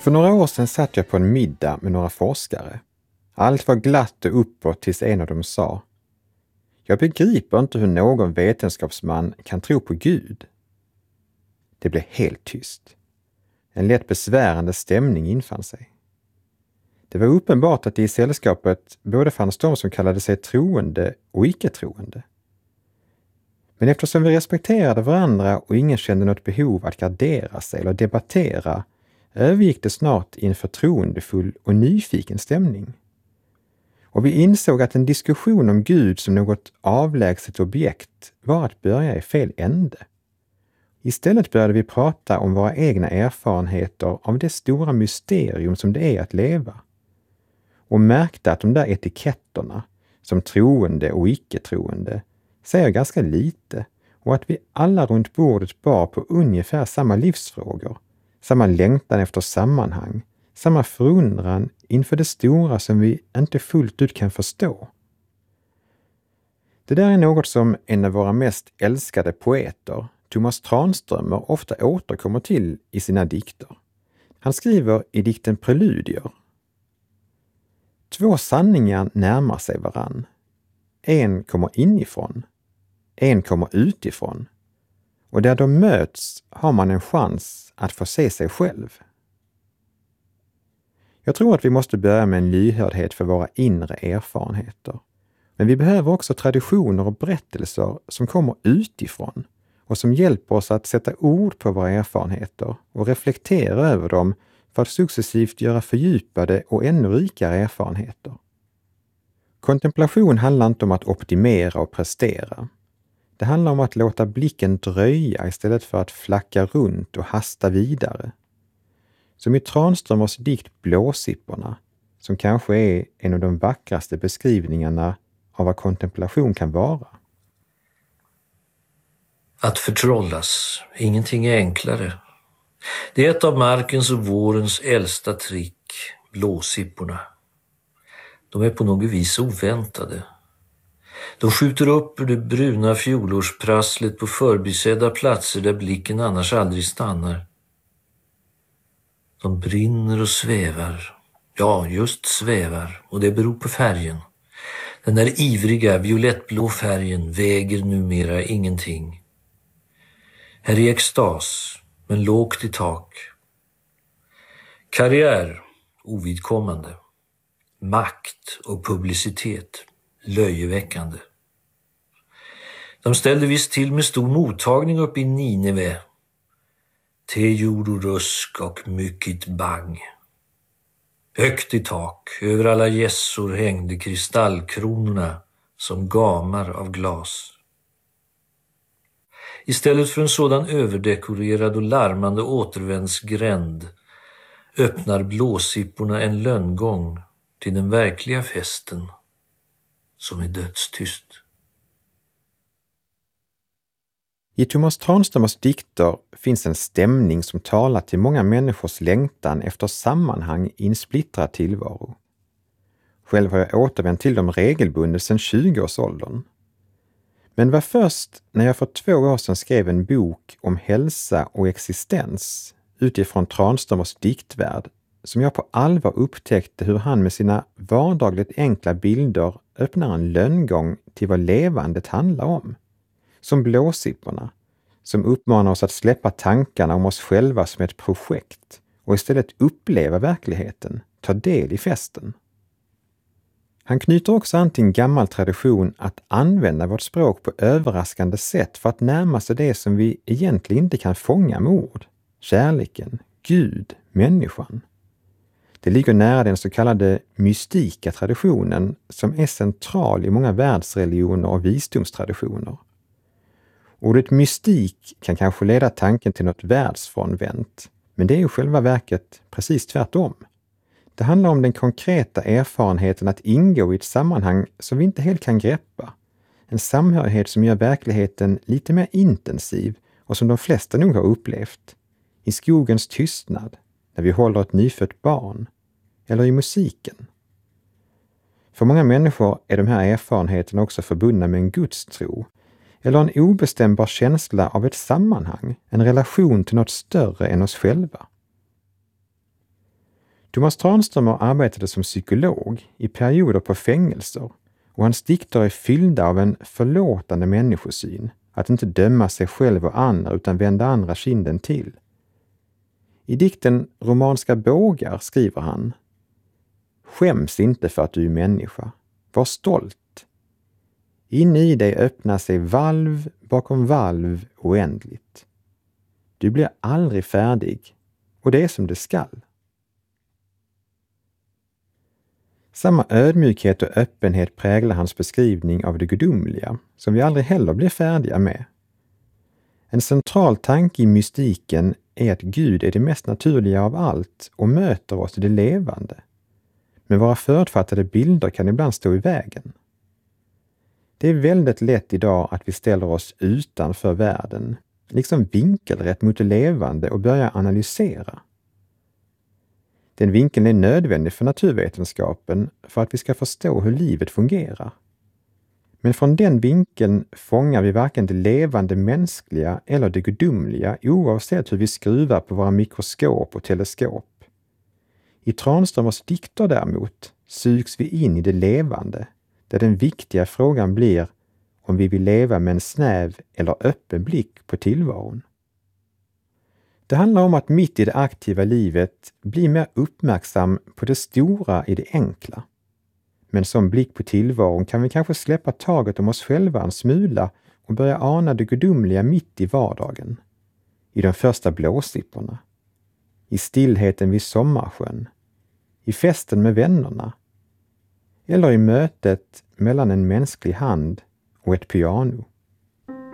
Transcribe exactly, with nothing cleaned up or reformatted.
För några år sedan satt jag på en middag med några forskare. Allt var glatt och uppåt tills en av dem sa: "Jag begriper inte hur någon vetenskapsman kan tro på Gud." Det blev helt tyst. En lätt besvärande stämning infann sig. Det var uppenbart att det i sällskapet både fanns de som kallade sig troende och icke-troende. Men eftersom vi respekterade varandra och ingen kände något behov att gardera sig eller debattera, övergick det snart i en förtroendefull och nyfiken stämning. Och vi insåg att en diskussion om Gud som något avlägset objekt var att börja i fel ände. Istället började vi prata om våra egna erfarenheter av det stora mysterium som det är att leva. Och märkte att de där etiketterna, som troende och icke-troende, säger ganska lite, och att vi alla runt bordet bar på ungefär samma livsfrågor, samma längtan efter sammanhang, samma förundran inför det stora som vi inte fullt ut kan förstå. Det där är något som en av våra mest älskade poeter, Thomas Tranströmer, ofta återkommer till i sina dikter. Han skriver i dikten Preludier: "Två sanningar närmar sig varann. En kommer inifrån, en kommer utifrån. Och där de möts har man en chans att få se sig själv." Jag tror att vi måste börja med en lyhördhet för våra inre erfarenheter. Men vi behöver också traditioner och berättelser som kommer utifrån och som hjälper oss att sätta ord på våra erfarenheter och reflektera över dem för att successivt göra fördjupade och ännu rikare erfarenheter. Kontemplation handlar inte om att optimera och prestera. Det handlar om att låta blicken dröja istället för att flacka runt och hasta vidare. Som i Tranströmers dikt Blåsipporna, som kanske är en av de vackraste beskrivningarna av vad kontemplation kan vara. Att förtrollas, ingenting är enklare. Det är ett av markens och vårens äldsta trick, blåsipporna. De är på något vis oväntade. De skjuter upp ur det bruna fjolårsprasslet på förbisedda platser där blicken annars aldrig stannar. De brinner och svävar. Ja, just svävar, och det beror på färgen. Den där ivriga violettblå färgen väger numera ingenting. Här är extas, men lågt i tak. Karriär, ovidkommande. Makt och publicitet, löjeväckande. De ställde visst till med stor mottagning upp i Nineve. Te jord och rusk och mycket bang. Högt i tak, över alla gässor hängde kristallkronorna som gamar av glas. Istället för en sådan överdekorerad och larmande återvändsgränd öppnar blåsipporna en lönngång till den verkliga festen som är dödstyst. I Thomas Tranströmers dikter finns en stämning som talar till många människors längtan efter sammanhang i en splittrad tillvaro. Själv har jag återvänt till dem regelbundet sedan tjugo-årsåldern. Men det var först när jag för två år sedan skrev en bok om hälsa och existens utifrån Tranströmers diktvärld som jag på allvar upptäckte hur han med sina vardagligt enkla bilder öppnar en lönngång till vad levandet handlar om. Som blåsipporna, som uppmanar oss att släppa tankarna om oss själva som ett projekt och istället uppleva verkligheten, ta del i festen. Han knyter också an till en gammal tradition att använda vårt språk på överraskande sätt för att närma sig det som vi egentligen inte kan fånga med ord. Kärleken, Gud, människan. Det ligger nära den så kallade mystika traditionen som är central i många världsreligioner och visdomstraditioner. Ordet mystik kan kanske leda tanken till något världsfrånvänt, men det är ju själva verket precis tvärtom. Det handlar om den konkreta erfarenheten att ingå i ett sammanhang som vi inte helt kan greppa. En samhörighet som gör verkligheten lite mer intensiv och som de flesta nog har upplevt. I skogens tystnad, när vi håller ett nyfött barn, eller i musiken. För många människor är de här erfarenheterna också förbundna med en gudstro, eller en obestämbar känsla av ett sammanhang, en relation till något större än oss själva. Thomas Tranströmer arbetade som psykolog i perioder på fängelser och hans dikter är fyllda av en förlåtande människosyn, att inte döma sig själv och andra utan vända andra kinden till. I dikten Romanska bågar skriver han: Skäms inte för att du är människa. Var stolt. Inne i dig öppnar sig valv bakom valv oändligt. Du blir aldrig färdig och det är som det skall. Samma ödmjukhet och öppenhet präglar hans beskrivning av det gudomliga, som vi aldrig heller blir färdiga med. En central tanke i mystiken är att Gud är det mest naturliga av allt och möter oss i det levande. Men våra förutfattade bilder kan ibland stå i vägen. Det är väldigt lätt idag att vi ställer oss utanför världen, liksom vinkelrätt mot det levande och börjar analysera. Den vinkeln är nödvändig för naturvetenskapen för att vi ska förstå hur livet fungerar. Men från den vinkeln fångar vi varken det levande mänskliga eller det gudomliga oavsett hur vi skruvar på våra mikroskop och teleskop. I Tranströmers dikter däremot sugs vi in i det levande, där den viktiga frågan blir om vi vill leva med en snäv eller öppen blick på tillvaron. Det handlar om att mitt i det aktiva livet bli mer uppmärksam på det stora i det enkla. Men som blick på tillvaron kan vi kanske släppa taget om oss själva en smula och börja ana det gudomliga mitt i vardagen. I de första blåsipporna. I stillheten vid sommarsjön. I festen med vännerna. Eller i mötet mellan en mänsklig hand och ett piano.